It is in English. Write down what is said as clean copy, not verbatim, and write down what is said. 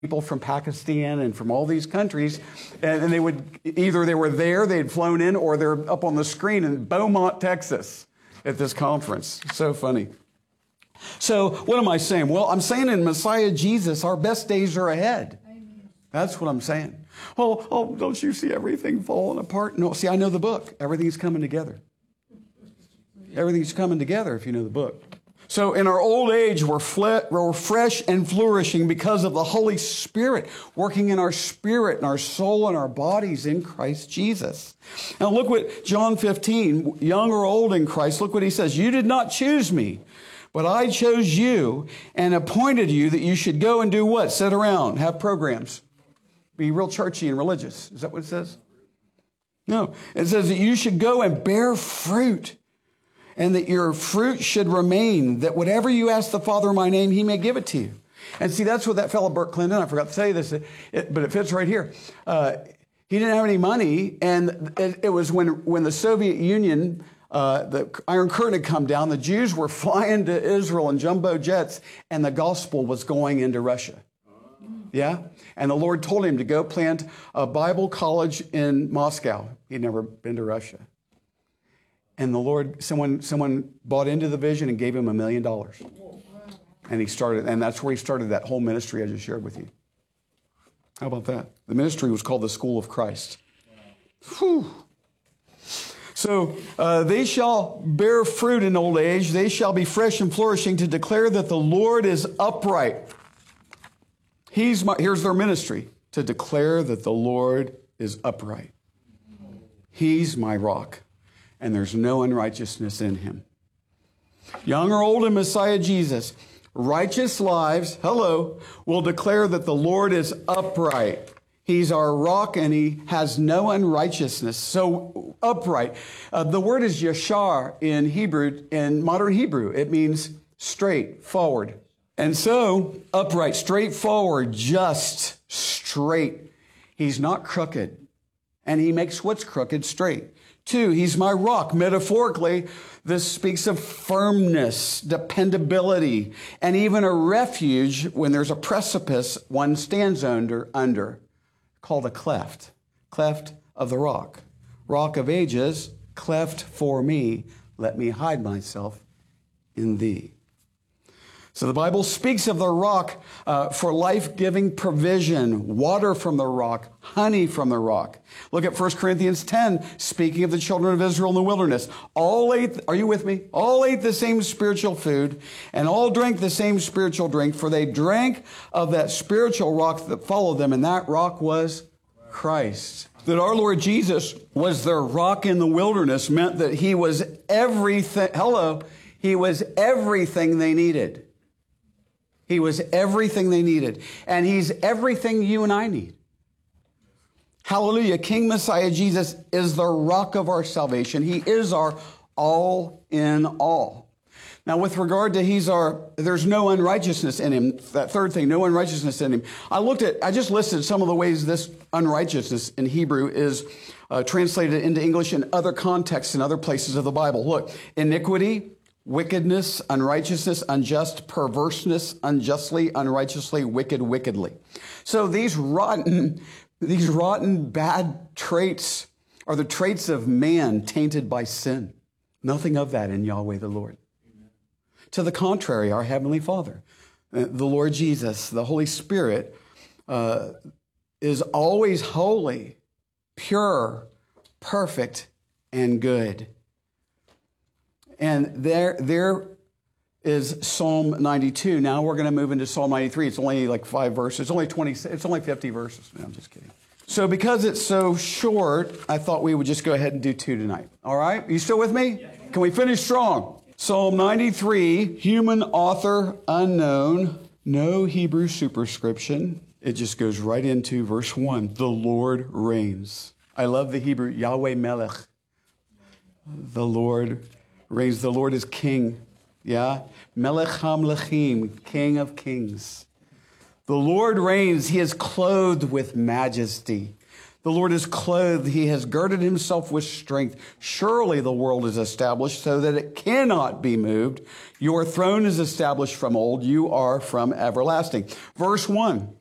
people from Pakistan and from all these countries, and they would, either they were there, they'd flown in, or they're up on the screen in Beaumont, Texas at this conference. So funny. So what am I saying? Well, I'm saying in Messiah Jesus, our best days are ahead. Amen. That's what I'm saying. Oh, don't you see everything falling apart? No, see, I know the book. Everything's coming together. Everything's coming together if you know the book. So in our old age, we're fresh and flourishing because of the Holy Spirit working in our spirit and our soul and our bodies in Christ Jesus. Now look what John 15, young or old in Christ, look what he says. You did not choose me, but I chose you and appointed you that you should go and do what? Sit around, have programs, be real churchy and religious. Is that what it says? No, it says that you should go and bear fruit, and that your fruit should remain, that whatever you ask the Father in my name, he may give it to you. And see, that's what that fellow Burt Clinton, I forgot to tell you this, but it fits right here. He didn't have any money, and it was when the Soviet Union, the Iron Curtain had come down, the Jews were flying to Israel in jumbo jets, and the gospel was going into Russia. Yeah? And the Lord told him to go plant a Bible college in Moscow. He'd never been to Russia. And the Lord, someone bought into the vision and gave him $1 million. And he started, and that's where he started that whole ministry I just shared with you. How about that? The ministry was called the School of Christ. Whew. So they shall bear fruit in old age. They shall be fresh and flourishing to declare that the Lord is upright. Here's their ministry, to declare that the Lord is upright. He's my rock, and there's no unrighteousness in him. Young or old in Messiah Jesus, righteous lives, will declare that the Lord is upright. He's our rock, and he has no unrighteousness. So upright. The word is yashar in Hebrew, in modern Hebrew. It means straight, forward. And so upright, straightforward, just, straight. He's not crooked, and he makes what's crooked straight. 2, he's my rock. Metaphorically, this speaks of firmness, dependability, and even a refuge when there's a precipice one stands under, called a cleft. Cleft of the rock. Rock of ages, cleft for me, let me hide myself in thee. So the Bible speaks of the rock for life-giving provision, water from the rock, honey from the rock. Look at 1 Corinthians 10, speaking of the children of Israel in the wilderness. All ate, are you with me? All ate the same spiritual food, and all drank the same spiritual drink, for they drank of that spiritual rock that followed them, and that rock was Christ. That our Lord Jesus was their rock in the wilderness meant that he was everything, he was everything they needed. He was everything they needed. And he's everything you and I need. Hallelujah. King Messiah Jesus is the rock of our salvation. He is our all in all. Now, with regard to there's no unrighteousness in him. That third thing, no unrighteousness in him. I just listed some of the ways this unrighteousness in Hebrew is translated into English in other contexts and other places of the Bible. Look, iniquity, wickedness, unrighteousness, unjust, perverseness, unjustly, unrighteously, wicked, wickedly. So these rotten bad traits are the traits of man tainted by sin. Nothing of that in Yahweh the Lord. Amen. To the contrary, our Heavenly Father, the Lord Jesus, the Holy Spirit, is always holy, pure, perfect, and good. And there is Psalm 92. Now we're going to move into Psalm 93. It's only like 5 verses. It's only 50 verses. No, I'm just kidding. So because it's so short, I thought we would just go ahead and do 2 tonight. All right? Are you still with me? Can we finish strong? Psalm 93, human author unknown, no Hebrew superscription. It just goes right into verse 1. The Lord reigns. I love the Hebrew, Yahweh Melech. The Lord reigns. The Lord is king. Yeah? Melech HaMelechim, King of kings. The Lord reigns. He is clothed with majesty. The Lord is clothed. He has girded himself with strength. Surely the world is established so that it cannot be moved. Your throne is established from old. You are from everlasting. Verse 1.